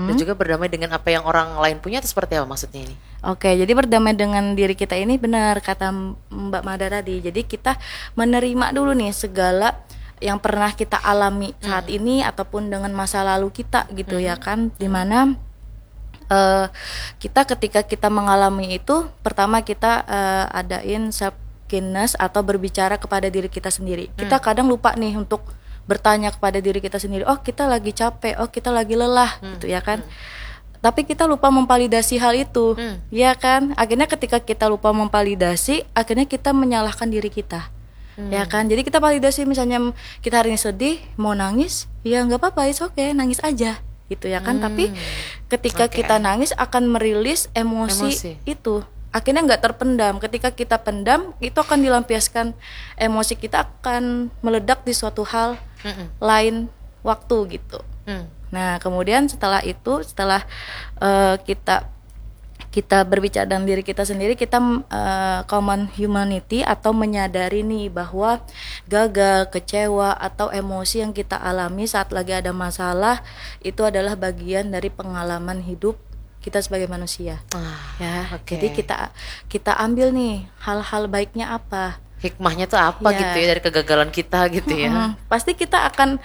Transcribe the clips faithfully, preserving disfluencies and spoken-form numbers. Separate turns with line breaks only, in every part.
dan juga berdamai dengan apa yang orang lain punya, itu seperti apa maksudnya ini?
Oke, jadi berdamai dengan diri kita ini benar kata Mbak Mada tadi. Jadi kita menerima dulu nih segala yang pernah kita alami saat hmm. ini ataupun dengan masa lalu kita gitu hmm. ya kan, dimana uh, kita ketika kita mengalami itu, pertama kita uh, adain self kindness atau berbicara kepada diri kita sendiri. hmm. Kita kadang lupa nih untuk bertanya kepada diri kita sendiri, oh kita lagi capek, oh kita lagi lelah hmm. gitu ya kan. hmm. Tapi kita lupa memvalidasi hal itu, hmm. ya kan. Akhirnya ketika kita lupa memvalidasi, akhirnya kita menyalahkan diri kita. Hmm. Ya kan, jadi kita validasi, misalnya kita hari ini sedih, mau nangis, ya nggak apa-apa, it's okay, nangis aja, gitu ya kan. Hmm. Tapi ketika okay. kita nangis akan merilis emosi, emosi. itu, akhirnya nggak terpendam. Ketika kita pendam, itu akan dilampiaskan, emosi kita akan meledak di suatu hal hmm. lain waktu gitu. Hmm. Nah kemudian setelah itu, setelah uh, kita kita berbicara dengan diri kita sendiri, kita uh, common humanity atau menyadari nih bahwa gagal, kecewa atau emosi yang kita alami saat lagi ada masalah itu adalah bagian dari pengalaman hidup kita sebagai manusia. Ah, ya, okay. Jadi kita kita ambil nih hal-hal baiknya apa,
hikmahnya tuh apa ya. Gitu ya dari kegagalan kita gitu ya.
Hmm, pasti kita akan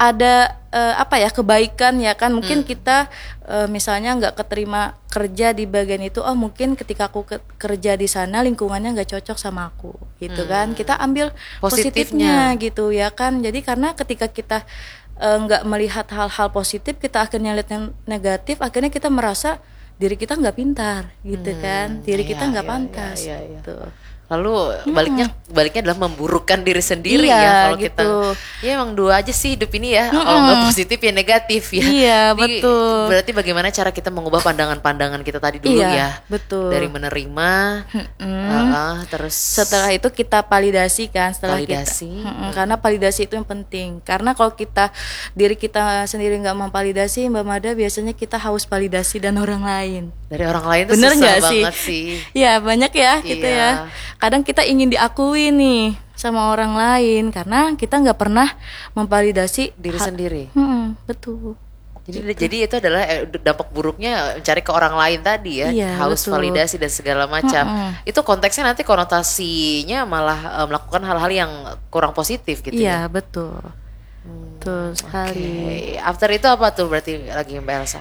ada uh, apa ya kebaikan ya kan. Mungkin hmm. kita uh, misalnya nggak keterima kerja di bagian itu, oh mungkin ketika aku ke- kerja di sana lingkungannya nggak cocok sama aku gitu hmm. kan. Kita ambil positifnya. positifnya gitu ya kan. Jadi karena ketika kita nggak uh, melihat hal-hal positif, kita akhirnya lihat yang negatif, akhirnya kita merasa diri kita nggak pintar gitu hmm. kan, diri iya, kita nggak iya, pantas iya, iya, iya. gitu.
Lalu baliknya hmm. baliknya adalah memburukkan diri sendiri iya, ya kalau gitu. Kita ya emang dua aja sih hidup ini ya, hmm. kalau nggak positif ya negatif ya.
Iya
Jadi,
betul.
Berarti bagaimana cara kita mengubah pandangan-pandangan kita tadi dulu
iya,
ya.
Betul.
Dari menerima, hmm. uh, terus
setelah itu kita validasi kan, setelah
validasi.
kita, hmm. karena validasi itu yang penting. Karena kalau kita diri kita sendiri nggak memvalidasi, Mbak Mada, biasanya kita haus validasi dan orang lain.
Dari orang lain itu
bener
susah
gak
banget sih.
Iya banyak ya gitu
iya.
ya. Kadang kita ingin diakui nih sama orang lain karena kita nggak pernah memvalidasi
diri ha- sendiri.
Hmm, betul.
Jadi
gitu.
jadi itu adalah dampak buruknya mencari ke orang lain tadi ya,
iya,
haus
betul.
validasi dan segala macam. Hmm. Itu konteksnya nanti konotasinya malah uh, melakukan hal-hal yang kurang positif gitu
iya,
ya.
betul. Hmm, betul sekali.
Okay. After itu apa tuh berarti lagi Mbak Elsa?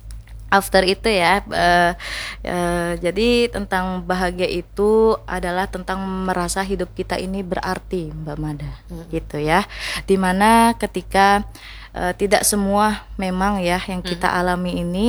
After itu ya, uh, uh, jadi tentang bahagia itu adalah tentang merasa hidup kita ini berarti, Mbak Mada, hmm. gitu ya. Dimana ketika uh, tidak semua memang ya yang kita hmm. alami ini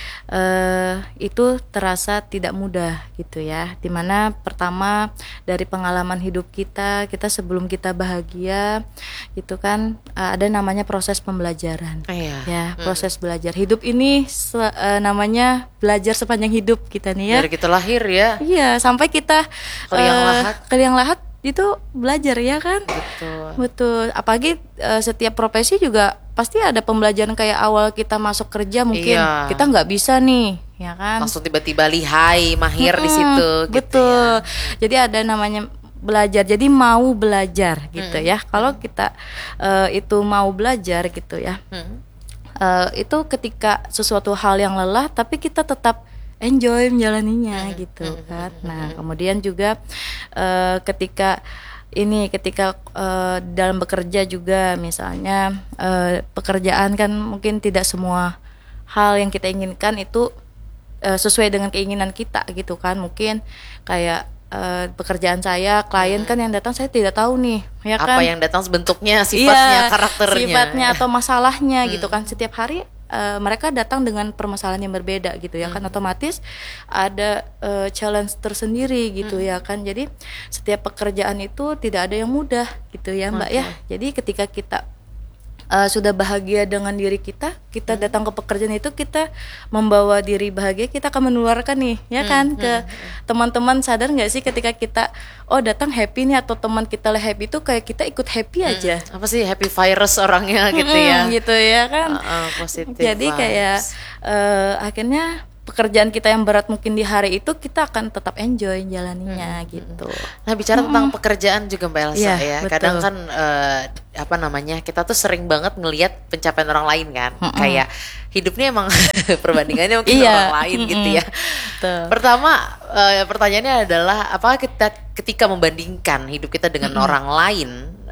uh, itu terasa tidak mudah gitu ya. Dimana pertama dari pengalaman hidup kita, kita sebelum kita bahagia itu kan uh, ada namanya proses pembelajaran,
oh, iya.
ya proses hmm. belajar. Hidup ini se- uh, namanya belajar sepanjang hidup kita nih ya.
Dari kita lahir ya.
Iya, sampai kita
ke liang uh, lahat.
Ke liang lahat itu belajar ya kan.
Betul.
Betul. Apalagi uh, setiap profesi juga pasti ada pembelajaran kayak awal kita masuk kerja mungkin iya. kita nggak bisa nih, ya kan.
Langsung tiba-tiba lihai, mahir hmm, di situ.
Betul.
Gitu ya.
Jadi ada namanya belajar. Jadi mau belajar gitu hmm. ya. Kalau kita uh, itu mau belajar gitu ya. Hmm. Uh, itu ketika sesuatu hal yang lelah tapi kita tetap enjoy menjalaninya hmm. gitu kan. Nah kemudian juga uh, ketika ini ketika uh, dalam bekerja juga misalnya uh, pekerjaan kan mungkin tidak semua hal yang kita inginkan itu uh, sesuai dengan keinginan kita gitu kan. Mungkin kayak Uh, pekerjaan saya, klien hmm. kan yang datang saya tidak tahu nih, ya
apa
kan?
yang datang bentuknya, sifatnya,
iya,
karakternya,
sifatnya
ya.
atau masalahnya
hmm.
gitu kan. Setiap hari uh, mereka datang dengan permasalahan yang berbeda gitu ya hmm. kan. Otomatis ada uh, challenge tersendiri gitu hmm. ya kan. Jadi setiap pekerjaan itu tidak ada yang mudah gitu ya Mbak okay. ya. Jadi ketika kita Uh, sudah bahagia dengan diri kita, kita hmm. datang ke pekerjaan itu kita membawa diri bahagia, kita akan menularkan nih, ya kan, hmm. ke hmm. teman-teman. Sadar nggak sih ketika kita oh datang happy nih atau teman kita lah happy itu kayak kita ikut happy aja.
Hmm. Apa sih happy virus orangnya gitu
hmm,
ya?
Gitu ya kan.
Uh, uh, positif.
Jadi
vibes.
kayak uh, akhirnya pekerjaan kita yang berat mungkin di hari itu kita akan tetap enjoy jalaninya hmm. gitu.
Nah bicara hmm. tentang pekerjaan juga Mbak Elsa ya, ya. Kadang kan uh, apa namanya kita tuh sering banget ngelihat pencapaian orang lain kan, hmm. kayak hidupnya emang perbandingannya mungkin
iya.
orang lain hmm. gitu ya. Betul. Pertama uh, pertanyaannya adalah apakah kita ketika membandingkan hidup kita dengan hmm. orang lain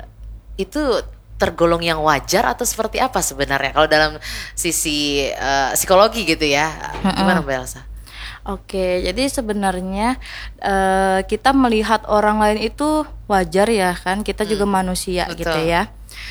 itu tergolong yang wajar atau seperti apa sebenarnya kalau dalam sisi uh, psikologi gitu ya, gimana Mbak Elsa?
Oke, jadi sebenarnya uh, kita melihat orang lain itu wajar ya kan, kita hmm. juga manusia. Betul. Gitu ya.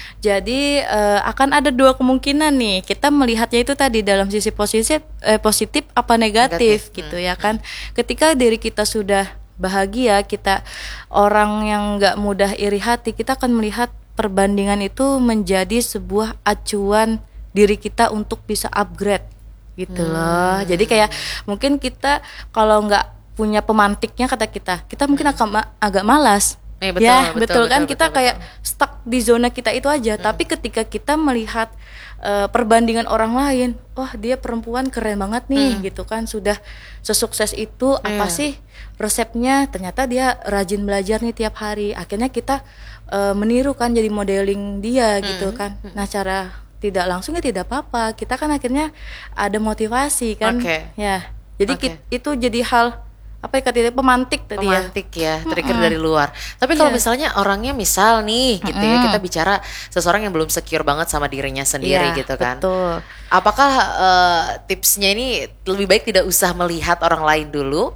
Jadi uh, akan ada dua kemungkinan nih, kita melihatnya itu tadi dalam sisi positif, eh, positif apa negatif, negatif. Gitu hmm. ya kan. Ketika diri kita sudah bahagia, kita orang yang nggak mudah iri hati, kita akan melihat perbandingan itu menjadi sebuah acuan diri kita untuk bisa upgrade gitu hmm. loh. Jadi kayak mungkin kita kalau nggak punya pemantiknya kata kita, kita mungkin hmm. agak agak malas. Eh, betul, ya betul, betul kan betul, kita betul, kayak betul. Stuck di zona kita itu aja. Hmm. Tapi ketika kita melihat uh, perbandingan orang lain, wah dia perempuan keren banget nih hmm. gitu kan, sudah sesukses itu hmm. apa sih resepnya? Ternyata dia rajin belajar nih tiap hari. Akhirnya kita uh, meniru kan, jadi modeling dia hmm. gitu kan. Nah cara tidak langsung ya tidak apa-apa. Kita kan akhirnya ada motivasi kan. Okay. Ya. Jadi okay. kita, itu jadi hal apa ya katanya pemantik tadi
pemantik ya, ya trigger mm-hmm. dari luar. Tapi kalau yeah. misalnya orangnya misal nih gitu mm-hmm. ya, kita bicara seseorang yang belum secure banget sama dirinya sendiri yeah, gitu kan.
Betul.
Apakah uh, tipsnya ini lebih baik tidak usah melihat orang lain dulu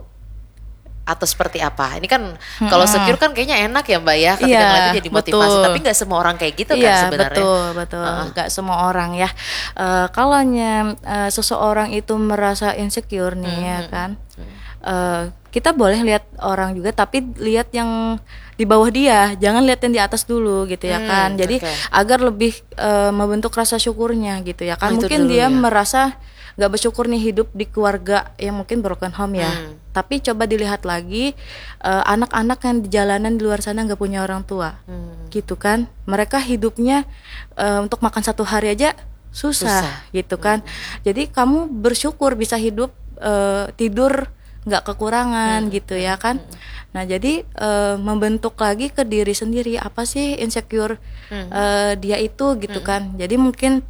atau seperti apa? Ini kan mm-hmm. kalau secure kan kayaknya enak ya Mbak ya, ketika yeah, ngeliat itu jadi motivasi. Betul. Tapi nggak semua orang kayak gitu yeah, kan sebenarnya.
Betul betul. Nggak uh. semua orang ya. Uh, kalau uh, seseorang itu merasa insecure nih mm-hmm. ya kan. Mm-hmm. Uh, kita boleh lihat orang juga, tapi lihat yang di bawah dia, jangan lihat yang di atas dulu gitu ya hmm, kan. Jadi okay. agar lebih uh, membentuk rasa syukurnya gitu ya kan. Oh, mungkin dia ya. merasa nggak bersyukur nih hidup di keluarga yang mungkin broken home ya. Hmm. Tapi coba dilihat lagi uh, anak-anak yang di jalanan di luar sana nggak punya orang tua, hmm. gitu kan. Mereka hidupnya uh, untuk makan satu hari aja susah, susah. gitu kan. Hmm. Jadi kamu bersyukur bisa hidup uh, tidur nggak kekurangan hmm. gitu ya kan. hmm. Nah jadi e, membentuk lagi ke diri sendiri apa sih insecure hmm. e, dia itu gitu hmm. kan. Jadi mungkin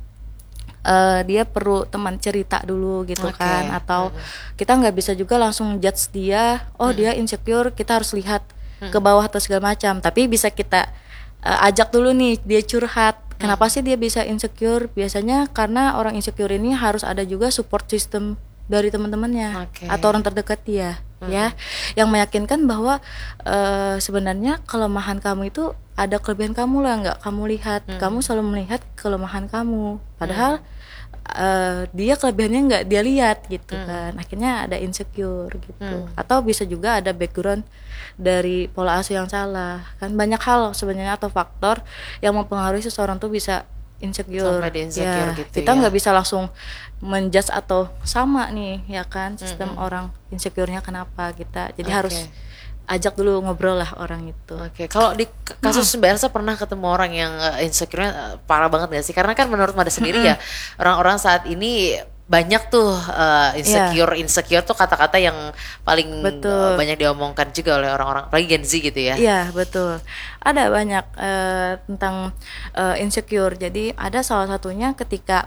e, dia perlu teman cerita dulu gitu okay. kan. Atau hmm. kita nggak bisa juga langsung judge dia, oh hmm. dia insecure kita harus lihat hmm. ke bawah atau segala macam. Tapi bisa kita e, ajak dulu nih dia curhat. Kenapa hmm. sih dia bisa insecure? Biasanya karena orang insecure ini harus ada juga support system dari teman-temannya okay. atau orang terdekat dia hmm. ya, yang meyakinkan bahwa uh, sebenarnya kelemahan kamu itu ada kelebihan kamu lah nggak kamu lihat. hmm. Kamu selalu melihat kelemahan kamu padahal hmm. uh, dia kelebihannya nggak dia lihat gitu hmm. kan. Akhirnya ada insecure gitu. hmm. Atau bisa juga ada background dari pola asuh yang salah kan. Banyak hal sebenarnya atau faktor yang mempengaruhi seseorang tuh bisa insecure,
sampai insecure
ya,
gitu
kita nggak
ya.
bisa langsung menjudge atau sama nih ya kan sistem mm-hmm. orang insecure-nya kenapa kita. Jadi okay. harus ajak dulu ngobrol lah orang itu.
Oke, okay. Kalau di kasus mm-hmm. Mbak Elsa pernah ketemu orang yang insecure-nya parah banget gak sih? Karena kan menurut Mada sendiri mm-hmm. ya orang-orang saat ini banyak tuh uh, insecure, yeah. insecure tuh kata-kata yang paling uh, banyak diomongkan juga oleh orang-orang, apalagi Gen Z gitu ya.
Iya yeah, betul. Ada banyak uh, tentang uh, insecure. Jadi ada salah satunya ketika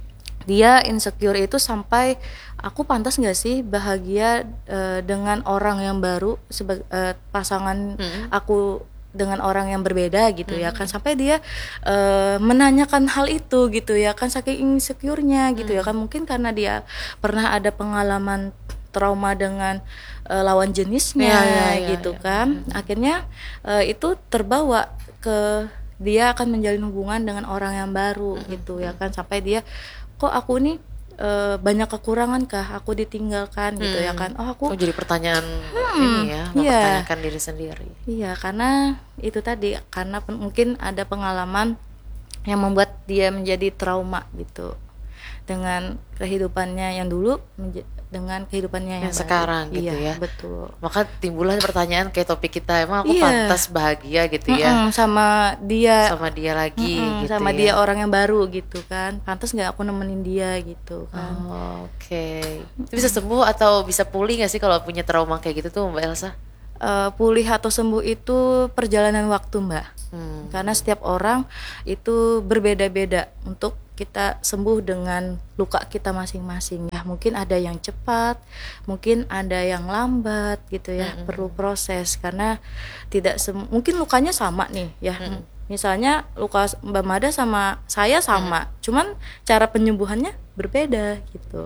dia insecure itu sampai aku pantas nggak sih bahagia uh, dengan orang yang baru sebagai uh, pasangan hmm. aku dengan orang yang berbeda gitu hmm. ya kan, sampai dia uh, menanyakan hal itu gitu ya kan, saking insecure-nya gitu hmm. ya kan. Mungkin karena dia pernah ada pengalaman trauma dengan uh, lawan jenisnya ya, ya, ya, gitu ya. kan hmm. akhirnya uh, itu terbawa ke dia akan menjalin hubungan dengan orang yang baru hmm. gitu ya kan, sampai dia kok aku nih uh, banyak kekurangan kah, aku ditinggalkan hmm. gitu ya kan. Oh aku
oh, jadi pertanyaan hmm, ini ya, mempertanyakan yeah. diri sendiri.
Iya, karena itu tadi, karena pen- mungkin ada pengalaman yang membuat dia menjadi trauma gitu. dengan kehidupannya yang dulu menje- dengan kehidupannya yang,
yang sekarang gitu
iya,
ya.
Betul.
Maka timbullah pertanyaan kayak topik kita, emang aku
Iya.
pantas bahagia gitu ya.
Mm-mm, sama dia
Sama dia lagi
mm-mm,
gitu
sama
ya.
dia orang yang baru gitu kan. Pantas nggak aku nemenin dia gitu kan.
Oh, Oke. Itu bisa sembuh atau bisa pulih gak sih kalau punya trauma kayak gitu tuh Mbak Elsa?
Eh, pulih atau sembuh itu perjalanan waktu, Mbak.
Hmm.
Karena setiap orang itu berbeda-beda untuk kita sembuh dengan luka kita masing-masing ya. Mungkin ada yang cepat, mungkin ada yang lambat gitu ya.
Mm-mm.
Perlu proses karena tidak sem- mungkin lukanya sama nih ya.
Mm-mm.
Misalnya luka Mbak Mada sama saya sama, cuman cara penyembuhannya berbeda gitu.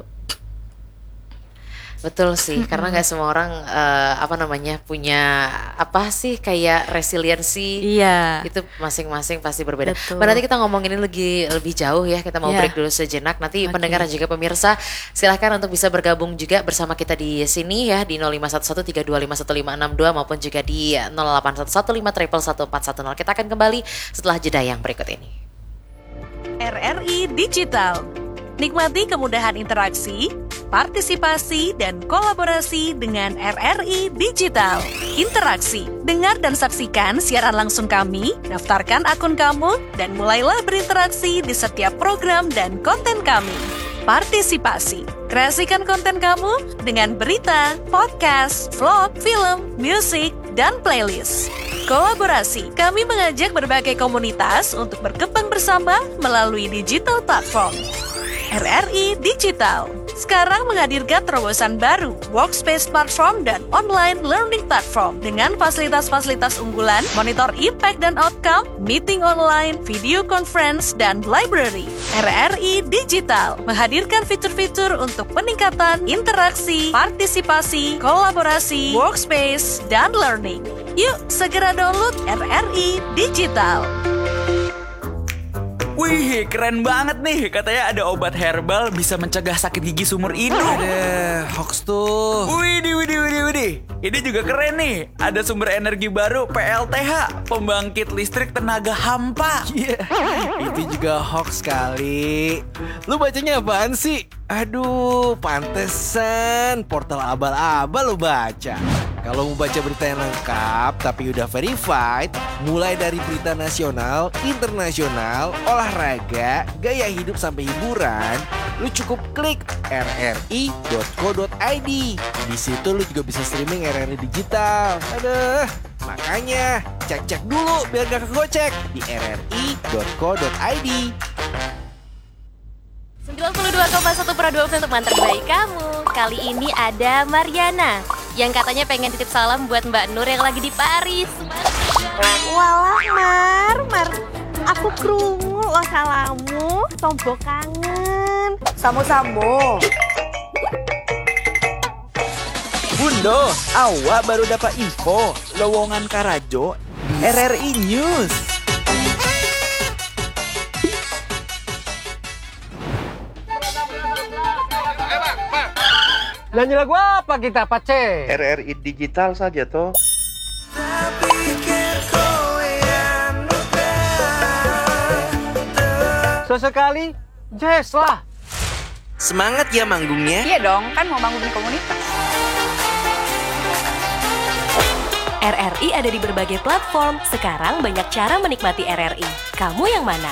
Betul sih, karena nggak semua orang eh, apa namanya punya apa sih kayak resiliensi.
Iya.
Itu masing-masing pasti berbeda.
Betul.
Mbak, nanti kita ngomongin ini lagi lebih jauh ya. Kita mau
Iya.
break dulu sejenak. Nanti
Oke.
pendengar dan juga pemirsa silahkan untuk bisa bergabung juga bersama kita di sini ya di nol lima satu satu tiga dua lima satu lima enam dua maupun juga di nol delapan satu satu lima satu satu empat satu nol. Kita akan kembali setelah jeda yang berikut ini.
R R I Digital. Nikmati kemudahan interaksi, partisipasi, dan kolaborasi dengan R R I Digital. Interaksi, dengar dan saksikan siaran langsung kami, daftarkan akun kamu, dan mulailah berinteraksi di setiap program dan konten kami. Partisipasi, kreasikan konten kamu dengan berita, podcast, vlog, film, musik, dan playlist. Kolaborasi, kami mengajak berbagai komunitas untuk berkembang bersama melalui digital platform. R R I Digital sekarang menghadirkan terobosan baru, workspace platform dan online learning platform dengan fasilitas-fasilitas unggulan, monitor impact dan outcome, meeting online, video conference, dan library. R R I Digital menghadirkan fitur-fitur untuk peningkatan interaksi, partisipasi, kolaborasi, workspace, dan learning. Yuk, segera download R R I Digital.
Wih, keren banget nih. Katanya ada obat herbal bisa mencegah sakit gigi seumur hidup.
Ada hoax tuh.
Widih, widih, widih, widih. Ini juga keren nih. Ada sumber energi baru P L T H, pembangkit listrik tenaga hampa.
Iya, itu juga hoax kali. Lu bacanya apaan sih? Aduh, pantesan portal abal-abal lu baca. Kalau mau baca berita yang lengkap tapi udah verified, mulai dari berita nasional, internasional, olahraga, gaya hidup sampai hiburan, lu cukup klik r r i dot co dot i d. Di situ lu juga bisa streaming R R I Digital. Aduh, makanya cek-cek dulu biar gak kegocek di r r i dot co dot i d.
sembilan puluh dua koma satu Radio untuk mantan terbaik kamu. Kali ini ada Mariana yang katanya pengen titip salam buat Mbak Nur yang lagi di Paris.
Walah Mar, Mar, aku krungu lo salamu, tombo kangen. Samo-samo.
Bundo, awak baru dapat info lowongan Karajo di R R I News.
Nyanyi lagu apa kita, Pace?
R R I Digital saja toh.
Sesekali jazz lah.
Semangat ya manggungnya.
Iya dong, kan mau bangun komunitas.
R R I ada di berbagai platform. Sekarang banyak cara menikmati R R I. Kamu yang mana?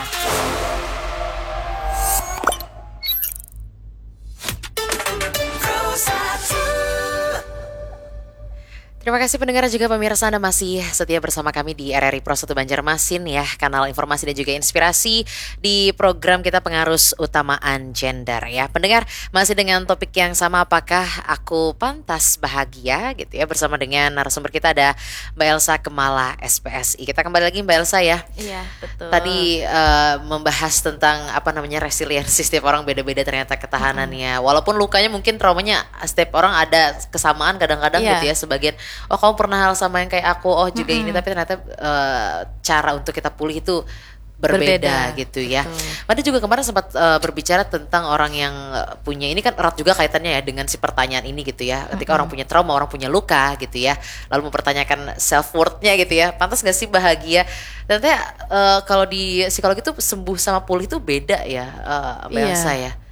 Terima kasih pendengar juga pemirsa, Anda masih setia bersama kami di R R I Pro satu Banjarmasin ya, kanal informasi dan juga inspirasi di program kita Pengarus Utamaan Gender ya. Pendengar, masih dengan topik yang sama, apakah aku pantas bahagia gitu ya, bersama dengan narasumber kita ada Mbak Elsa Kemala S P S I. Kita kembali lagi Mbak Elsa ya.
Iya, betul.
Tadi uh, membahas tentang apa namanya resiliensi, setiap orang beda-beda ternyata ketahanannya. Hmm. Walaupun lukanya mungkin traumanya setiap orang ada kesamaan kadang-kadang yeah. gitu ya, sebagian oh kamu pernah hal sama yang kayak aku, oh juga mm-hmm. ini, tapi ternyata uh, cara untuk kita pulih itu berbeda, berbeda gitu ya. Pada juga kemarin sempat uh, berbicara tentang orang yang punya, ini kan erat juga kaitannya ya dengan si pertanyaan ini gitu ya. Ketika mm-hmm. orang punya trauma, orang punya luka gitu ya, lalu mempertanyakan self worth-nya gitu ya, pantas gak sih bahagia? Ternyata uh, kalau di psikologi itu sembuh sama pulih itu beda ya, uh, Mbak Elsa ya.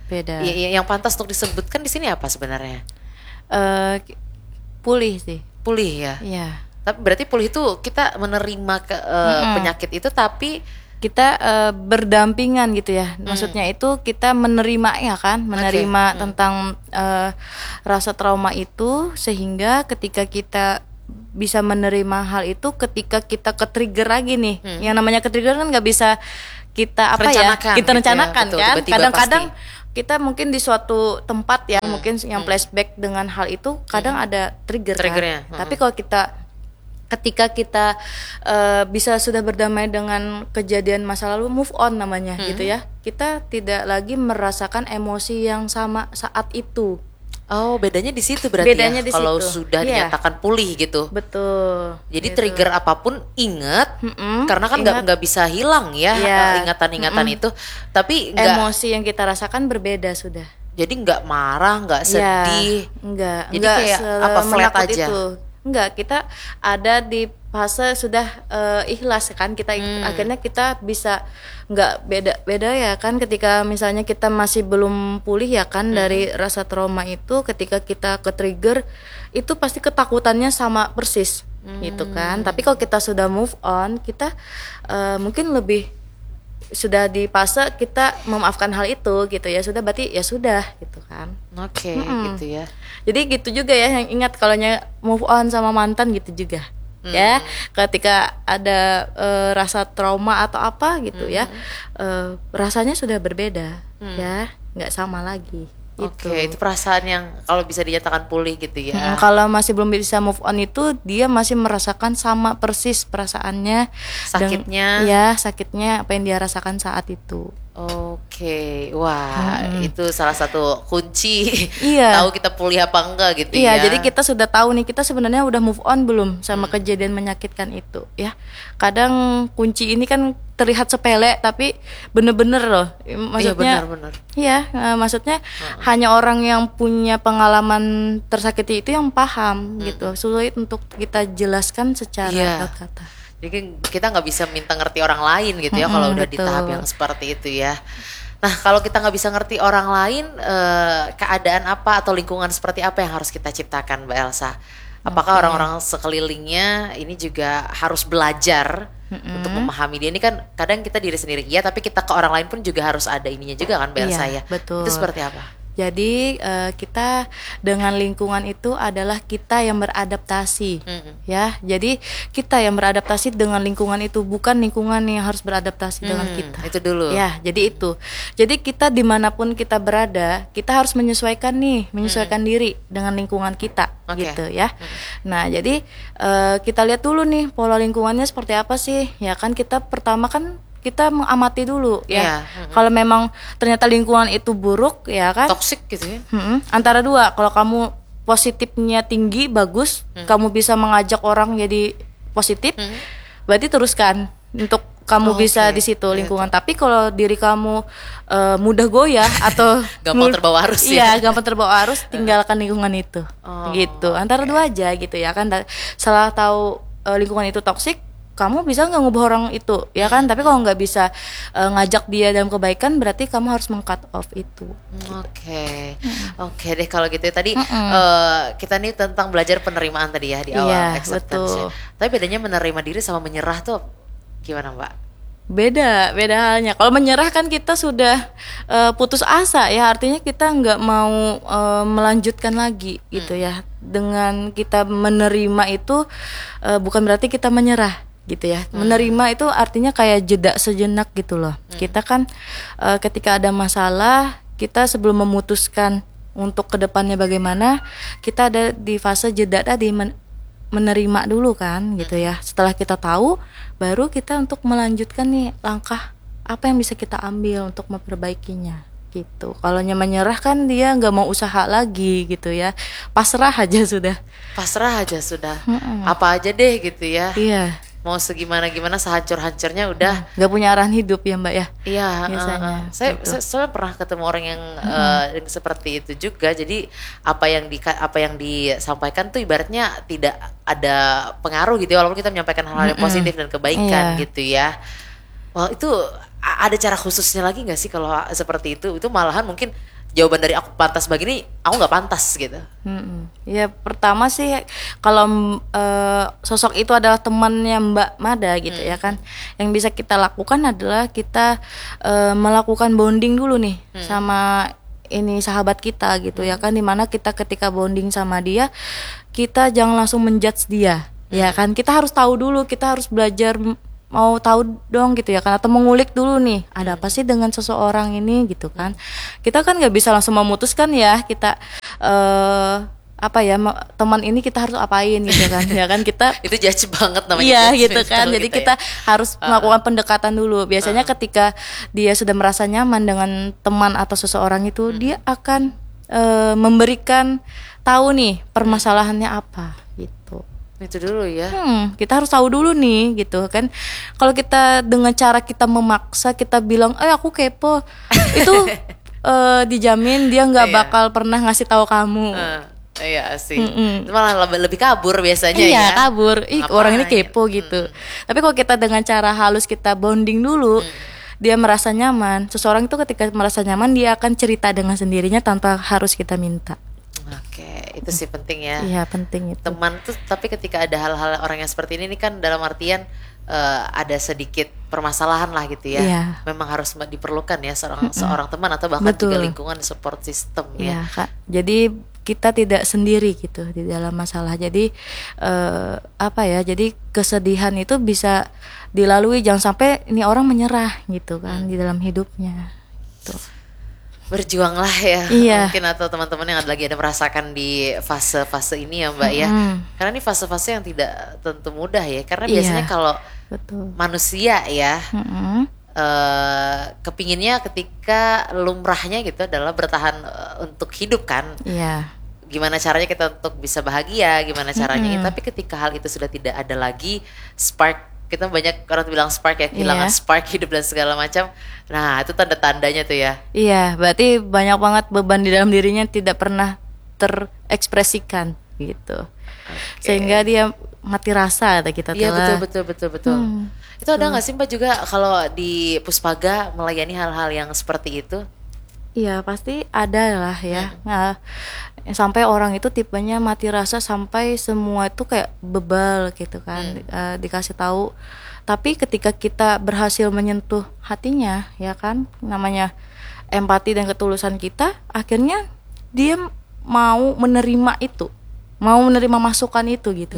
Beda.
Y- y- yang pantas untuk disebutkan di sini apa sebenarnya?
Eh, pulih sih.
Pulih ya.
Iya.
Tapi berarti pulih itu kita menerima ke, eh,
Mm-mm.
penyakit itu tapi
Kita eh, berdampingan gitu ya. Maksudnya itu kita menerima ya kan, menerima
Hmm.
tentang eh, rasa trauma itu sehingga ketika kita bisa menerima hal itu ketika kita ke-trigger lagi nih.
Hmm.
Yang namanya ke-trigger kan nggak bisa kita apa ya?
Rencanakan
Kita
gitu ya,
rencanakan
betul,
kan.
tiba-tiba
Kadang-kadang
pasti.
kita mungkin di suatu tempat ya,
Hmm.
mungkin yang flashback dengan hal itu kadang ada trigger
Triggernya,
kan.
hmm.
Tapi kalau kita ketika kita eh, bisa sudah berdamai dengan kejadian masa lalu, move on namanya
Hmm.
gitu ya, kita tidak lagi merasakan emosi yang sama saat itu.
oh bedanya di situ berarti
Bedanya
ya.
di
Kalau
situ.
sudah
Iya.
dinyatakan pulih gitu.
Betul.
Jadi
Gitu.
trigger apapun ingat,
Mm-mm,
karena kan nggak
ingat.
nggak bisa hilang ya
Iya.
eh, ingatan-ingatan
Mm-mm.
itu. Tapi nggak,
Emosi yang kita rasakan berbeda sudah.
jadi nggak marah, nggak sedih.
Ya, enggak,
Jadi
enggak
kayak
se-
apa, flat
menakut
aja?
Itu. Enggak, kita ada di fase sudah eh, ikhlas kan, kita
Hmm.
akhirnya kita bisa enggak beda-beda ya kan ketika misalnya kita masih belum pulih ya kan
Hmm.
dari rasa trauma itu, ketika kita ke trigger itu pasti ketakutannya sama persis gitu
Hmm.
kan. Tapi kalau kita sudah move on, kita eh, mungkin lebih sudah di fase kita memaafkan hal itu gitu ya, sudah berarti ya sudah gitu kan.
Oke,
Mm-mm.
gitu ya.
Jadi gitu juga ya, yang ingat kalau nya move on sama mantan gitu juga.
Hmm.
Ya, ketika ada eh, rasa trauma atau apa gitu ya,
Hmm.
eh, rasanya sudah berbeda ya, nggak sama lagi.
Oke,
Gitu.
itu perasaan yang kalau bisa dinyatakan pulih gitu ya.
Mm, kalau masih belum bisa move on itu dia masih merasakan sama persis perasaannya,
Sakitnya.
Dan, ya sakitnya apa yang dia rasakan saat itu.
Oke, wah
Mm-mm.
itu salah satu kunci
Iya.
tahu kita pulih apa enggak gitu
Iya,
ya.
jadi kita sudah tahu nih kita sebenarnya udah move on belum sama kejadian menyakitkan itu, ya. Kadang kunci ini kan terlihat sepele tapi bener-bener loh. Maksudnya,
benar-benar.
iya, eh, maksudnya hanya orang yang punya pengalaman tersakiti itu yang paham gitu. Sulit untuk kita jelaskan secara
Iya.
kata-kata.
Jadi kita nggak bisa minta ngerti orang lain gitu ya
Mm-mm,
kalau udah di
betul.
tahap yang seperti itu ya. Nah kalau kita nggak bisa ngerti orang lain, eh, keadaan apa atau lingkungan seperti apa yang harus kita ciptakan, Mbak Elsa? Apakah
Oke.
orang-orang sekelilingnya ini juga harus belajar
Mm-mm.
untuk memahami dia? Ini kan kadang kita diri sendiri iya, tapi kita ke orang lain pun juga harus ada ininya juga kan, Mbak Elsa ya.
Iya, betul.
Itu seperti apa?
Jadi eh, kita dengan lingkungan itu adalah kita yang beradaptasi,
Mm-mm.
ya. Jadi kita yang beradaptasi dengan lingkungan itu, bukan lingkungan yang harus beradaptasi dengan
Hmm,
kita.
itu dulu.
Ya, jadi itu. Jadi kita dimanapun kita berada, kita harus menyesuaikan nih, menyesuaikan diri dengan lingkungan kita,
Oke.
gitu ya. Nah, jadi eh, kita lihat dulu nih pola lingkungannya seperti apa sih? Ya kan kita pertama kan kita mengamati dulu
Iya,
ya.
mm-mm.
Kalau memang ternyata lingkungan itu buruk, ya kan?
Toxic gitu ya.
Mm-mm. Antara dua, kalau kamu positifnya tinggi, bagus, kamu bisa mengajak orang jadi positif,
Hmm.
berarti teruskan untuk kamu
Oke,
bisa di situ
gitu.
lingkungan. Tapi kalau diri kamu eh, mudah goyah atau
Gampang
mul-
terbawa arus ya.
iya, gampang terbawa arus, tinggalkan lingkungan itu,
Oh,
gitu. Antara dua aja gitu ya kan. Da- Setelah tahu eh, lingkungan itu toksik, kamu bisa nggak ngubah orang itu, ya kan? Tapi kalau nggak bisa eh, ngajak dia dalam kebaikan, berarti kamu harus meng-cut off itu.
Oke, oke deh kalau gitu ya. Tadi
Mm-mm.
eh, kita nih tentang belajar penerimaan tadi ya di awal,
Iya,
acceptance ya.
betul.
Tapi bedanya menerima diri sama menyerah tuh gimana, Mbak?
Beda, beda halnya. Kalau menyerah kan kita sudah eh, putus asa ya, artinya kita nggak mau eh, melanjutkan lagi gitu ya. Dengan kita menerima itu eh, bukan berarti kita menyerah gitu ya. Menerima itu artinya kayak jeda sejenak gitu loh. Kita kan eh, ketika ada masalah, kita sebelum memutuskan untuk kedepannya bagaimana, kita ada di fase jeda tadi, men- menerima dulu kan gitu ya. Setelah kita tahu, baru kita untuk melanjutkan nih langkah apa yang bisa kita ambil untuk memperbaikinya gitu. Kalau menyerah kan dia nggak mau usaha lagi gitu ya, pasrah aja sudah.
Pasrah aja sudah.
Mm-mm.
Apa aja deh gitu ya.
Iya,
Mau segimana gimana sehancur-hancurnya udah.
nggak punya arahan hidup ya Mbak ya.
Iya,
Biasanya,
uh, uh. saya,
gitu.
saya soalnya pernah ketemu orang yang uh, yang seperti itu juga. Jadi apa yang di apa yang disampaikan tuh ibaratnya tidak ada pengaruh gitu ya, walaupun kita menyampaikan hal-hal yang
Mm-mm.
positif dan kebaikan
Iya.
gitu ya. Wah itu a- ada cara khususnya lagi nggak sih kalau seperti itu? Itu malahan mungkin jawaban dari aku pantas begini, aku nggak pantas gitu.
Mm-mm. Ya pertama sih kalau uh, sosok itu adalah temannya Mbak Mada gitu
Hmm.
ya kan, yang bisa kita lakukan adalah kita uh, melakukan bonding dulu nih
Hmm.
sama ini sahabat kita gitu ya kan, dimana kita ketika bonding sama dia kita jangan langsung menjudge dia ya kan, kita harus tahu dulu, kita harus belajar mau tahu dong gitu ya kan, atau mengulik dulu nih ada apa sih dengan seseorang ini gitu kan. Kita kan nggak bisa langsung memutuskan ya kita uh, apa ya me- teman ini kita harus apain gitu kan ya kan, kita
Itu judge banget namanya.
iya
judgment
gitu kan,
kalau
jadi
kita
kita
ya.
harus melakukan pendekatan dulu. Biasanya ketika dia sudah merasa nyaman dengan teman atau seseorang itu, dia akan uh, memberikan tahu nih permasalahannya apa gitu.
Itu dulu ya.
Hmm, kita harus tahu dulu nih gitu kan. Kalau kita dengan cara kita memaksa, kita bilang, eh aku kepo, itu eh, dijamin dia nggak
Iya.
bakal pernah ngasih tahu kamu.
Eh, iya sih.
Mm-mm.
Itu malah lebih, lebih kabur biasanya
Iya
ya.
kabur, ih
Ngapain?
orang ini kepo gitu. Tapi kalau kita dengan cara halus kita bonding dulu, dia merasa nyaman. Seseorang itu ketika merasa nyaman dia akan cerita dengan sendirinya tanpa harus kita minta.
Oke, itu sih penting ya.
Iya penting itu.
Teman tuh, tapi ketika ada hal-hal orang yang seperti ini, ini kan dalam artian eh, ada sedikit permasalahan lah gitu ya.
Iya.
Memang harus diperlukan ya seorang seorang teman atau bahkan
Betul.
juga lingkungan support system
Iya
ya.
kak. Jadi kita tidak sendiri gitu di dalam masalah. Jadi eh, apa ya? Jadi kesedihan itu bisa dilalui. Jangan sampai ini orang menyerah gitu kan di dalam hidupnya. Tuh.
Berjuanglah ya.
Iya.
Mungkin atau teman-teman yang lagi ada merasakan di fase-fase ini ya Mbak ya.
Mm-mm.
Karena ini fase-fase yang tidak tentu mudah ya. Karena
Iya.
biasanya kalau
Betul.
manusia ya
Mm-mm.
eh, kepinginnya ketika lumrahnya gitu adalah bertahan eh, untuk hidup kan.
Iya.
Gimana caranya kita untuk bisa bahagia, gimana caranya.
Mm-mm.
Tapi ketika hal itu sudah tidak ada lagi, spark, kita banyak orang bilang spark ya, kehilangan
Iya.
spark hidup dan segala macam. Nah itu tanda-tandanya tuh ya.
Iya, berarti banyak banget beban di dalam dirinya tidak pernah terekspresikan gitu. Sehingga dia mati rasa kata kita
Iya
tuh
betul
lah.
betul betul betul.
Hmm.
Itu ada nggak sih Mbak juga kalau di Puspaga melayani hal-hal yang seperti itu?
Iya pasti ada lah ya. Nah, sampai orang itu tipenya mati rasa sampai semua itu kayak bebal gitu kan. Eh, dikasih tahu. Tapi ketika kita berhasil menyentuh hatinya ya kan, namanya empati dan ketulusan kita, akhirnya dia mau menerima itu, mau menerima masukan itu gitu.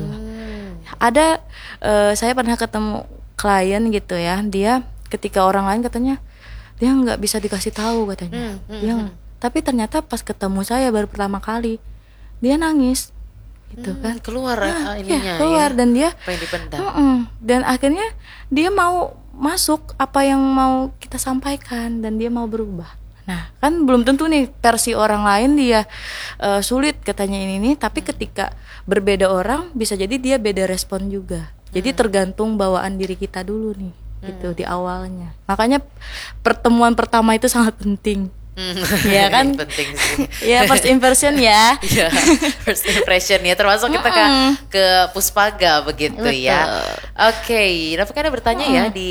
Ada eh, saya pernah ketemu klien gitu ya, dia ketika orang lain katanya dia nggak bisa dikasih tahu katanya.
Hmm, hmm,
Dia,
hmm.
tapi ternyata pas ketemu saya baru pertama kali dia nangis gitu kan.
Keluar
Nah,
eh,
iya,
ininya
keluar
ya.
dan dia
Apa yang dipendam?
Mm-mm. Dan akhirnya dia mau masuk apa yang mau kita sampaikan dan dia mau berubah. Nah kan belum tentu nih versi orang lain dia eh, sulit katanya ini nih, tapi ketika berbeda orang bisa jadi dia beda respon juga. Jadi tergantung bawaan diri kita dulu nih gitu di awalnya. Makanya pertemuan pertama itu sangat penting.
Hmm,
Iya kan?
penting sih.
Ya first impression ya.
Iya, first impression ya, termasuk kita ke ke Puspaga begitu ya. Oke, Rafa kan ada bertanya ya di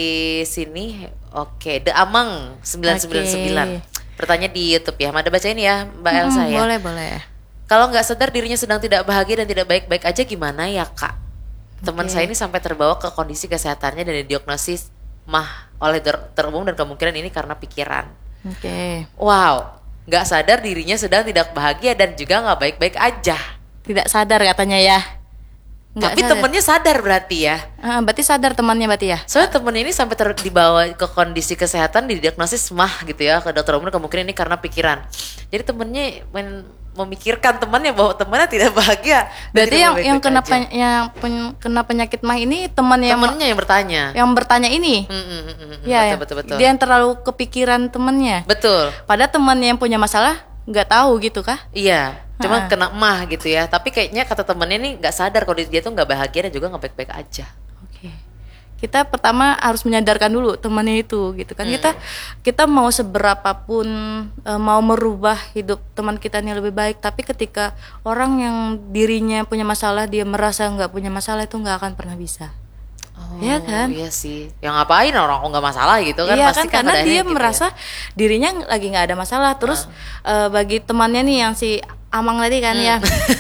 sini. Oke, The Amang sembilan sembilan sembilan. Bertanya di YouTube ya. Mada bacain ya Mbak Elsa ya.
Boleh boleh.
Kalau nggak sadar dirinya sedang tidak bahagia dan tidak baik-baik aja gimana ya Kak? Teman
Oke.
saya ini sampai terbawa ke kondisi kesehatannya dan didiagnosis mah oleh dokter umum dan kemungkinan ini karena pikiran.
Oke.
Wow, nggak sadar dirinya sedang tidak bahagia dan juga nggak baik-baik aja.
Tidak sadar katanya ya. Nggak
Tapi
sadar.
temennya sadar berarti ya.
Ah, berarti sadar temannya berarti ya.
Soalnya temen ini sampai ter- dibawa ke kondisi kesehatan, didiagnosis mah gitu ya ke dokter umum, kemungkinan ini karena pikiran. Jadi temennya men- memikirkan temannya bahwa temannya tidak bahagia. dan
Berarti
tidak
yang yang
baik-baik
kena
aja.
pen- yang pen- kena penyakit mah ini teman yang
temennya yang bertanya.
yang bertanya ini.
Mm, mm, mm, mm, mm.
Ya,
betul, betul, betul.
dia yang terlalu kepikiran temennya.
Betul.
Padahal temannya yang punya masalah nggak tahu gitu kah?
Iya, cuma
Ha-ha.
kena mah gitu ya. Tapi kayaknya kata temennya nih nggak sadar kalau dia tuh nggak bahagia dan juga nggak baik-baik aja.
Oke. Kita pertama harus menyadarkan dulu temannya itu gitu kan.
Hmm.
Kita kita mau seberapapun eh, mau merubah hidup teman kita ini lebih baik, tapi ketika orang yang dirinya punya masalah dia merasa nggak punya masalah itu nggak akan pernah bisa.
Oh,
ya kan?
Iya sih. Yang ngapain orang kok nggak masalah gitu kan?
Iya
Pasti
kan, karena
pada
dia
akhirnya gitu
merasa
ya.
dirinya lagi nggak ada masalah. Terus uh. Uh, bagi temannya nih yang si Amang tadi kan
Hmm.
ya,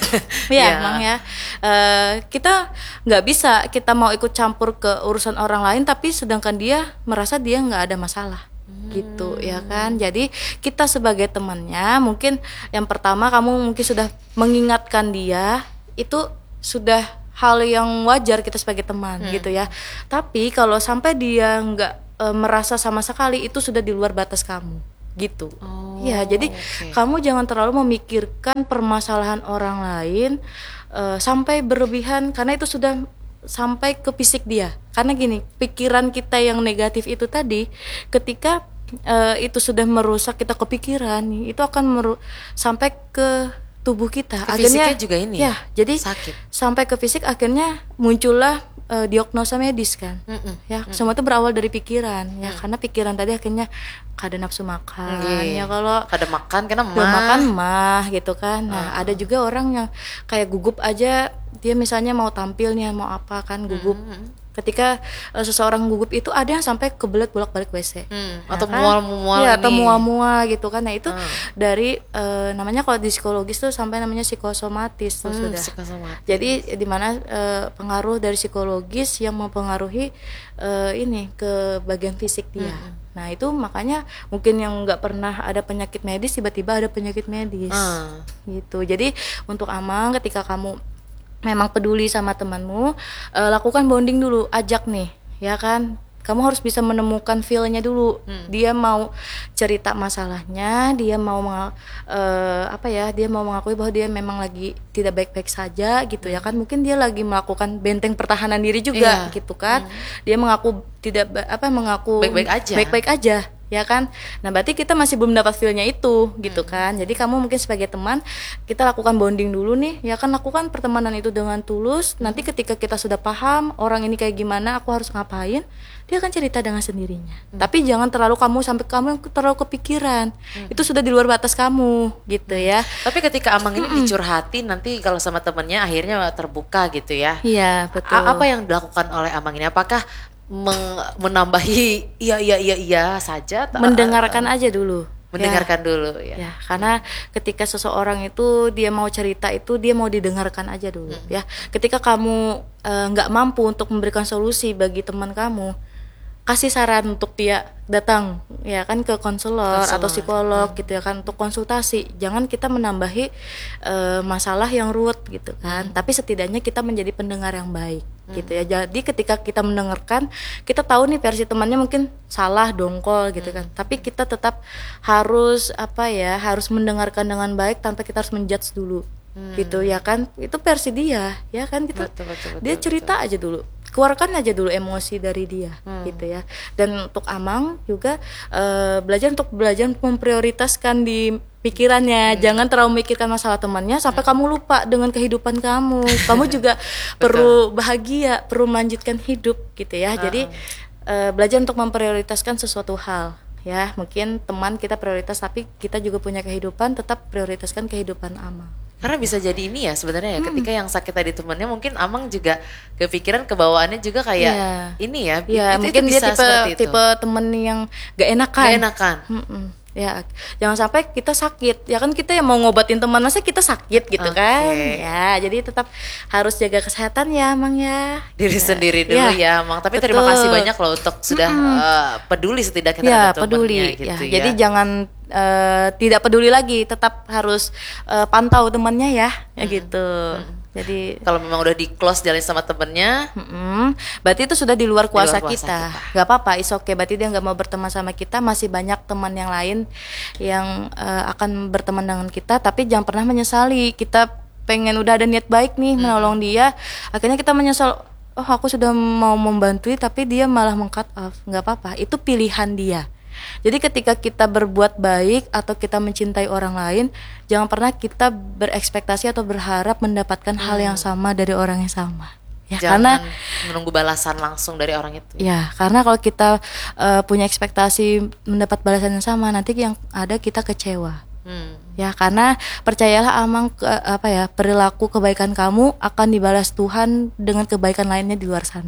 ya
Iya.
Amang ya, uh, kita nggak bisa kita mau ikut campur ke urusan orang lain, tapi sedangkan dia merasa dia nggak ada masalah. Gitu ya kan. Jadi kita sebagai temannya mungkin yang pertama kamu mungkin sudah mengingatkan dia, itu sudah hal yang wajar kita sebagai teman
Hmm.
gitu ya. Tapi kalau sampai dia nggak e, merasa sama sekali, itu sudah di luar batas kamu gitu.
Oh,
Ya jadi
oke.
kamu jangan terlalu memikirkan permasalahan orang lain e, sampai berlebihan, karena itu sudah sampai ke fisik dia. Karena gini, pikiran kita yang negatif itu tadi, ketika uh, itu sudah merusak kita kepikiran, itu akan meru- sampai ke tubuh kita.
Ke
Akhirnya
fisiknya juga ini
ya, jadi
sakit.
sampai ke fisik, akhirnya muncullah uh, diagnosa medis kan.
Mm-mm.
Ya, semua itu berawal dari pikiran ya, karena pikiran tadi akhirnya kada nafsu makan.
Iya.
Ya kalau
Kada makan karena
udah
mah.
makan mah gitu kan. Nah, ada juga orang yang kayak gugup aja, dia misalnya mau tampil nih, mau apa kan gugup. Ketika uh, seseorang gugup itu ada yang sampai kebelet bolak-balik W C.
Hmm,
Ya
atau
kan?
mual-mual
Iya, atau
ini.
mual-mual gitu kan. Nah, itu
Hmm.
dari uh, namanya kalau di psikologis tuh sampai namanya psikosomatis tuh
Hmm,
sudah.
psikosomatis.
Jadi di mana uh, pengaruh dari psikologis yang mempengaruhi uh, ini ke bagian fisik dia. Nah, itu makanya mungkin yang nggak pernah ada penyakit medis, tiba-tiba ada penyakit medis.
Hmm.
Gitu. Jadi untuk Amang, ketika kamu memang peduli sama temanmu, uh, lakukan bonding dulu, ajak nih, ya kan? Kamu harus bisa menemukan feel-nya dulu.
Hmm.
Dia mau cerita masalahnya, dia mau menga- uh, apa ya? Dia mau mengakui bahwa dia memang lagi tidak baik-baik saja, gitu ya kan? Mungkin dia lagi melakukan benteng pertahanan diri juga,
Iya.
gitu kan? Dia mengaku tidak ba- apa? Mengaku
Baik-baik aja.
Baik-baik aja. Ya kan, nah berarti kita masih belum dapat feel-nya itu, gitu
Hmm.
kan. Jadi kamu mungkin sebagai teman, kita lakukan bonding dulu nih, ya kan, lakukan pertemanan itu dengan tulus. Nanti ketika kita sudah paham orang ini kayak gimana, aku harus ngapain, dia akan cerita dengan sendirinya. Tapi jangan terlalu kamu sampai kamu yang terlalu kepikiran, itu sudah di luar batas kamu, gitu ya.
Tapi ketika Amang ini dicurhatin, nanti kalau sama temennya akhirnya terbuka gitu ya.
Iya betul.
A- apa yang dilakukan oleh Amang ini? Apakah meng- menambahi iya iya iya iya saja? atau-
Mendengarkan aja dulu.
Mendengarkan dulu ya.
Ya, karena ketika seseorang itu dia mau cerita itu dia mau didengarkan aja dulu ya. Ketika kamu eh, nggak mampu untuk memberikan solusi bagi teman kamu, kasih saran untuk dia datang ya kan ke konselor
Konselor.
atau psikolog gitu ya kan, untuk konsultasi. Jangan kita menambahi eh, masalah yang ruwet gitu kan. Tapi setidaknya kita menjadi pendengar yang baik gitu ya. Jadi ketika kita mendengarkan, kita tahu nih versi temannya mungkin salah, dongkol gitu kan. Tapi kita tetap harus apa ya, harus mendengarkan dengan baik tanpa kita harus menjudge dulu. Gitu ya kan. Itu versi dia ya kan, kita
Betul, betul, betul,
dia cerita aja dulu, keluarkan aja dulu emosi dari dia gitu ya. Dan untuk Amang juga eh, belajar untuk belajar memprioritaskan di pikirannya, jangan terlalu memikirkan masalah temannya sampai kamu lupa dengan kehidupan kamu. Kamu juga perlu bahagia, perlu melanjutkan hidup gitu ya. Jadi eh, belajar untuk memprioritaskan sesuatu hal ya. Mungkin teman kita prioritas, tapi kita juga punya kehidupan, tetap prioritaskan kehidupan Amang.
Karena bisa jadi ini ya sebenarnya ya, ketika yang sakit tadi temannya, mungkin Amang juga kepikiran, kebawaannya juga kayak
Iya.
ini ya.
Ya,
itu-
mungkin
itu
dia
bisa
tipe
seperti itu.
tipe temen yang gak enakan.
Gak enakan.
Mm-mm. Ya, jangan sampai kita sakit. Ya kan, kita yang mau ngobatin teman, masa kita sakit gitu
Oke.
kan? Ya, jadi tetap harus jaga kesehatan ya, Mang ya.
Diri
Ya.
sendiri dulu ya, Mang. Tapi terima
betul.
kasih banyak loh untuk sudah eh, peduli setidaknya
Ya,
terhadap
peduli.
temannya gitu
Ya,
ya.
jadi jangan eh, tidak peduli lagi, tetap harus eh, pantau temannya ya, ya gitu. Jadi
kalau memang udah di close jalan sama temennya,
Mm-mm. berarti itu sudah di luar kuasa,
kuasa
kita.
kita.
Gak apa-apa, is okay. Berarti dia nggak mau berteman sama kita. Masih banyak teman yang lain yang eh, akan berteman dengan kita. Tapi jangan pernah menyesali. Kita pengen udah ada niat baik nih menolong dia, akhirnya kita menyesal. Oh, aku sudah mau membantu, tapi dia malah meng-cut off. Nggak apa-apa, itu pilihan dia. Jadi ketika kita berbuat baik atau kita mencintai orang lain, jangan pernah kita berekspektasi atau berharap mendapatkan hal yang sama dari orang yang sama. Ya,
jangan
karena
menunggu balasan langsung dari orang itu.
ya, karena kalau kita uh, punya ekspektasi mendapat balasan yang sama, nanti yang ada kita kecewa.
Hmm.
Ya, karena percayalah Amang, ke, apa ya, perilaku kebaikan kamu akan dibalas Tuhan dengan kebaikan lainnya di luar sana.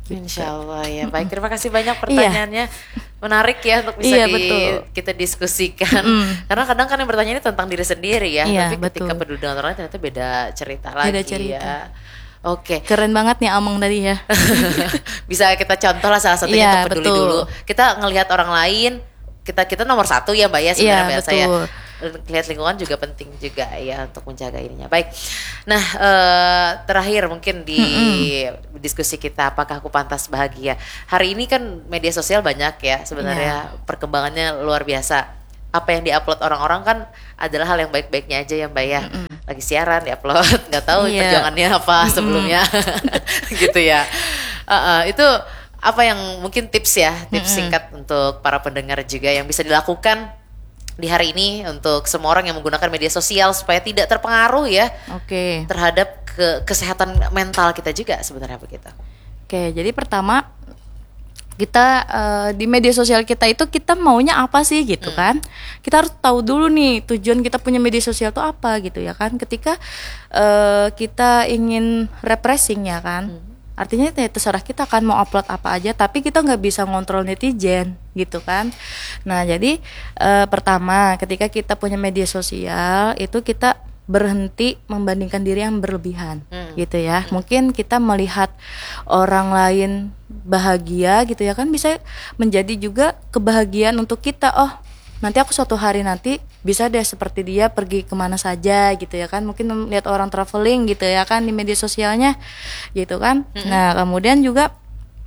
Gitu.
Insya Allah ya. Baik, terima kasih banyak pertanyaannya. Menarik ya untuk bisa
Iya,
di-
betul.
kita diskusikan. Karena kadang kan yang bertanya ini tentang diri sendiri ya.
Iya,
Tapi ketika
betul.
peduli dengan orang lain ternyata beda cerita lagi
Beda cerita.
ya. Oke.
Keren banget nih Amang tadi ya.
Bisa kita contoh lah salah satunya
Iya,
untuk peduli
betul.
dulu. Kita ngelihat orang lain, kita kita nomor satu ya Mbak ya sebenarnya
Iya,
Mbak saya.
betul.
Lihat lingkungan juga penting juga ya untuk menjaga ininya. Baik. Nah, eh, terakhir mungkin di diskusi kita apakah aku pantas bahagia. Hari ini kan media sosial banyak ya sebenarnya
Iya.
perkembangannya luar biasa. Apa yang diupload orang-orang kan adalah hal yang baik-baiknya aja ya Mbak ya. Lagi siaran diupload, nggak tahu
Iya.
perjuangannya apa sebelumnya. Gitu ya. Eh, eh, itu apa yang mungkin tips ya, tips singkat untuk para pendengar juga yang bisa dilakukan di hari ini untuk semua orang yang menggunakan media sosial supaya tidak terpengaruh ya
Oke.
terhadap ke kesehatan mental kita juga sebenarnya begitu.
Oke, jadi pertama kita eh, di media sosial kita itu kita maunya apa sih gitu kan? Kita harus tahu dulu nih tujuan kita punya media sosial itu apa gitu ya kan? Ketika eh, kita ingin refreshing ya kan? Artinya ya terserah kita kan mau upload apa aja, tapi kita nggak bisa ngontrol netizen gitu kan. Nah jadi eh, pertama ketika kita punya media sosial itu kita berhenti membandingkan diri yang berlebihan gitu ya. Mungkin kita melihat orang lain bahagia gitu ya kan bisa menjadi juga kebahagiaan untuk kita. Oh nanti aku suatu hari nanti bisa deh seperti dia pergi kemana saja gitu ya kan, mungkin lihat orang traveling gitu ya kan di media sosialnya gitu kan. Nah kemudian juga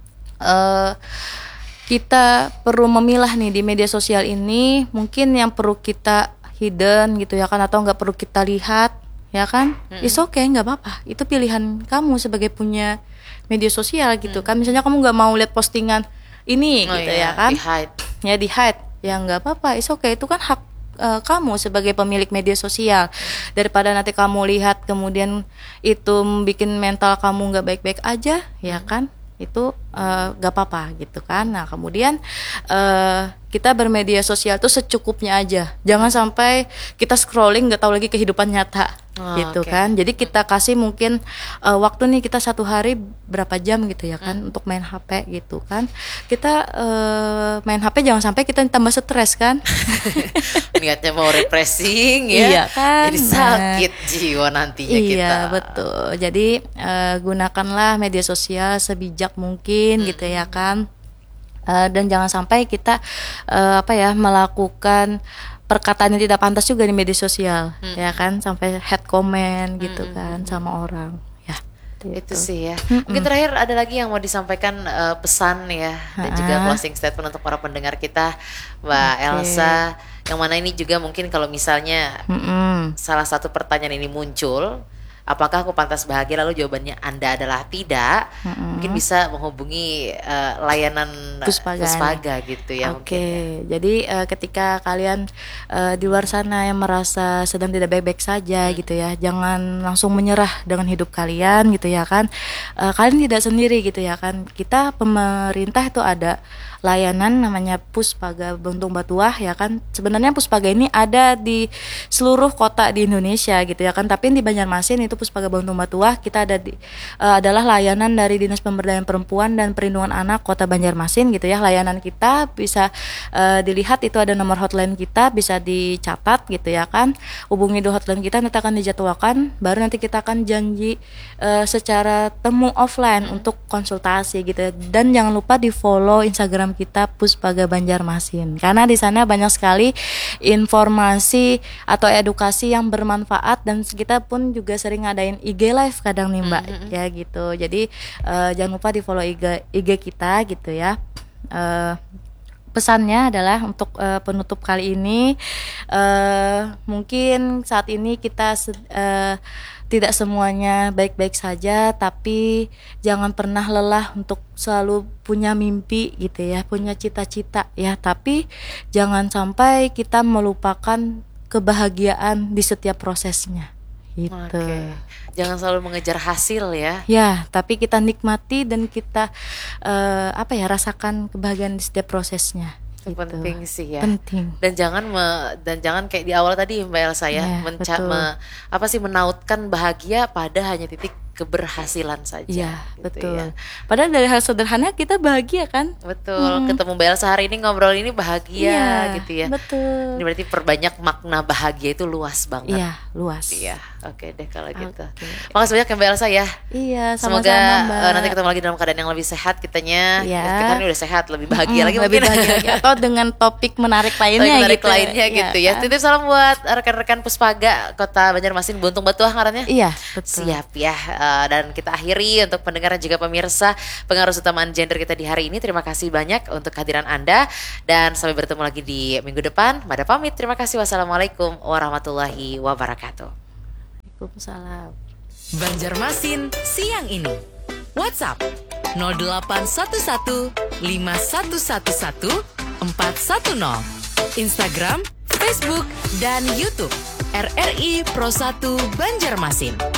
eh, kita perlu memilah nih di media sosial ini mungkin yang perlu kita hidden gitu ya kan atau nggak perlu kita lihat ya kan. It's okay, nggak apa-apa, itu pilihan kamu sebagai punya media sosial gitu kan. Misalnya kamu nggak mau lihat postingan ini
Oh
gitu
iya,
ya kan,
di hide.
ya di hide ya nggak apa-apa, it's okay, itu kan hak eh, kamu sebagai pemilik media sosial. Daripada nanti kamu lihat kemudian itu bikin mental kamu nggak baik-baik aja ya kan, itu eh, nggak apa-apa gitu kan. Nah kemudian eh, kita bermedia sosial tuh secukupnya aja, jangan sampai kita scrolling nggak tahu lagi kehidupan nyata.
Oh,
Gitu
oke.
kan. Jadi kita kasih mungkin uh, waktu nih kita satu hari berapa jam gitu ya kan untuk main H P gitu kan. Kita uh, main H P jangan sampai kita tambah stres kan.
Niatnya mau refreshing ya.
Iya kan.
Jadi
Nah.
sakit jiwa nantinya kita.
Iya betul. Jadi uh, gunakanlah media sosial sebijak mungkin gitu ya kan. Uh, dan jangan sampai kita uh, apa ya melakukan perkataan yang tidak pantas juga di media sosial ya kan, sampai head comment gitu kan sama orang ya.
Itu sih ya. Mungkin terakhir ada lagi yang mau disampaikan eh, pesan ya dan juga closing statement untuk para pendengar kita, Mbak
Oke.
Elsa. Yang mana ini juga mungkin kalau misalnya
Mm-mm.
salah satu pertanyaan ini muncul, apakah aku pantas bahagia? Lalu jawabannya Anda adalah tidak. Mungkin bisa menghubungi eh, layanan
Puspaga.
Puspaga gitu ya.
Oke,
mungkin ya.
jadi eh, ketika kalian eh, di luar sana yang merasa sedang tidak baik-baik saja gitu ya, jangan langsung menyerah dengan hidup kalian gitu ya kan. Eh, kalian tidak sendiri gitu ya kan. Kita pemerintah itu ada layanan namanya Puspaga Buntung Batuah ya kan. Sebenarnya Puspaga ini ada di seluruh kota di Indonesia gitu ya kan. Tapi di Banjarmasin itu Puspaga Buntung Batuah kita ada di eh, adalah layanan dari Dinas Pemberdayaan Perempuan dan Perlindungan Anak Kota Banjarmasin gitu ya. Layanan kita bisa eh, dilihat, itu ada nomor hotline kita, bisa dicatat gitu ya kan. Hubungi di hotline kita, nanti akan dijadwalkan, baru nanti kita akan janji eh, secara temu offline untuk konsultasi gitu ya. Dan jangan lupa di follow Instagram kita Puspaga Banjarmasin, karena di sana banyak sekali informasi atau edukasi yang bermanfaat, dan kita pun juga sering ngadain I G live kadang nih Mbak ya gitu. Jadi eh, jangan lupa di follow I G I G kita gitu ya. Eh, pesannya adalah untuk eh, penutup kali ini, eh, mungkin saat ini kita se- eh, tidak semuanya baik-baik saja, tapi jangan pernah lelah untuk selalu punya mimpi gitu ya, punya cita-cita ya, tapi jangan sampai kita melupakan kebahagiaan di setiap prosesnya gitu.
Oke. Jangan selalu mengejar hasil ya.
Ya, tapi kita nikmati dan kita eh, apa ya rasakan kebahagiaan di setiap prosesnya.
Itu
gitu.
penting sih ya.
Penting.
Dan jangan me- dan jangan kayak di awal tadi Mbak Elsa ya,
Ya,
menca-
betul.
me- apa sih menautkan bahagia pada hanya titik keberhasilan saja.
Iya,
gitu
betul.
ya.
Padahal dari hal sederhana kita bahagia kan?
Betul.
Hmm.
Ketemu Mbak Elsa hari ini ngobrol ini bahagia
Iya,
gitu ya.
betul.
Ini berarti perbanyak makna bahagia itu luas banget.
Iya, luas.
Iya, oke deh kalau gitu.
Oke.
Makasih banyak ya Mbak Elsa ya.
Iya,
Semoga
sama-sama, Mbak.
eh, nanti ketemu lagi dalam keadaan yang lebih sehat kitanya.
Iya.
Kita ini udah sehat, lebih bahagia
Mm,
lagi
lebih
mungkin.
bahagia lagi. Atau dengan topik menarik lainnya
Topik menarik
gitu.
lainnya
Iya,
gitu ya.
kan?
Titip salam buat rekan-rekan Puspaga Kota Banjarmasin, Buntung Batuah ngarannya.
Iya, betul.
Siap ya. Eh, dan kita akhiri untuk pendengar dan juga pemirsa pengaruh utamaan gender kita di hari ini. Terima kasih banyak untuk kehadiran Anda dan sampai bertemu lagi di minggu depan. Mada pamit. Terima kasih. Wassalamualaikum warahmatullahi wabarakatuh.
Waalaikumsalam.
Banjarmasin siang ini. WhatsApp nol delapan satu satu lima satu satu satu empat satu nol. Instagram, Facebook, dan YouTube R R I Pro satu Banjarmasin.